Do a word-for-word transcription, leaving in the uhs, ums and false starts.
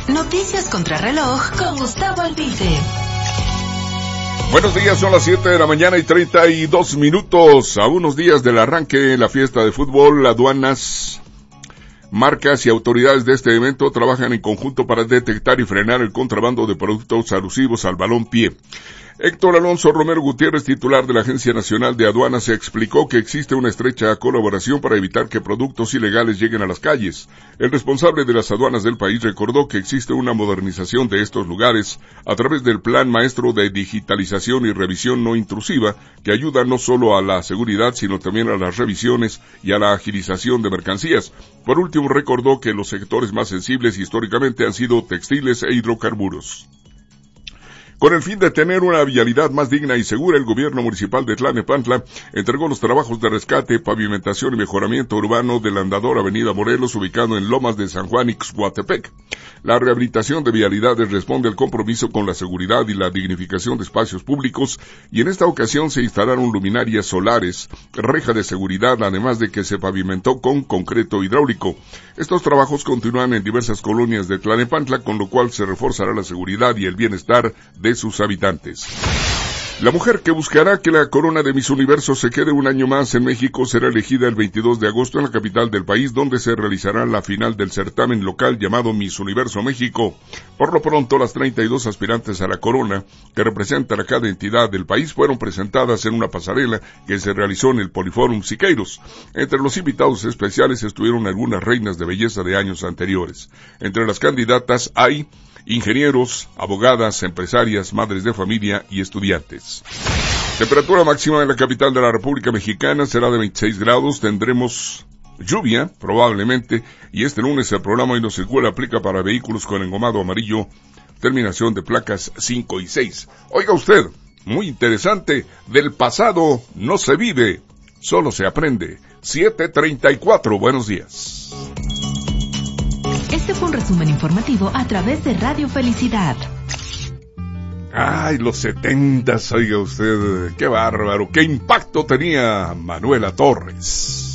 Noticias contra reloj con Gustavo Alvise. Buenos días, son las siete de la mañana y treinta y dos minutos. A unos días del arranque de la fiesta de fútbol, aduanas, marcas y autoridades de este evento trabajan en conjunto para detectar y frenar el contrabando de productos alusivos al balón pie. Héctor Alonso Romero Gutiérrez, titular de la Agencia Nacional de Aduanas, explicó que existe una estrecha colaboración para evitar que productos ilegales lleguen a las calles. El responsable de las aduanas del país recordó que existe una modernización de estos lugares a través del Plan Maestro de Digitalización y Revisión No Intrusiva, que ayuda no solo a la seguridad, sino también a las revisiones y a la agilización de mercancías. Por último, recordó que los sectores más sensibles históricamente han sido textiles e hidrocarburos. Con el fin de tener una vialidad más digna y segura, el gobierno municipal de Tlalnepantla entregó los trabajos de rescate, pavimentación y mejoramiento urbano del andador Avenida Morelos, ubicado en Lomas de San Juan, Ixhuatepec. La rehabilitación de vialidades responde al compromiso con la seguridad y la dignificación de espacios públicos, y en esta ocasión se instalaron luminarias solares, reja de seguridad, además de que se pavimentó con concreto hidráulico. Estos trabajos continúan en diversas colonias de Tlalnepantla, con lo cual se reforzará la seguridad y el bienestar de de sus habitantes. La mujer que buscará que la corona de Miss Universo se quede un año más en México será elegida el veintidós de agosto en la capital del país, donde se realizará la final del certamen local llamado Miss Universo México. Por lo pronto, las treinta y dos aspirantes a la corona, que representan a cada entidad del país, fueron presentadas en una pasarela que se realizó en el Poliforum Siqueiros. Entre los invitados especiales estuvieron algunas reinas de belleza de años anteriores. Entre las candidatas hay ingenieros, abogadas, empresarias, madres de familia y estudiantes. Temperatura máxima en la capital de la República Mexicana será de veintiséis grados, tendremos lluvia, probablemente, y este lunes el programa Hoy No Circula aplica para vehículos con engomado amarillo, terminación de placas cinco y seis. Oiga usted, muy interesante, del pasado no se vive, solo se aprende. siete treinta y cuatro, buenos días. Este fue un resumen informativo a través de Radio Felicidad. Ay, los setentas, oiga usted, qué bárbaro, qué impacto tenía Manuela Torres.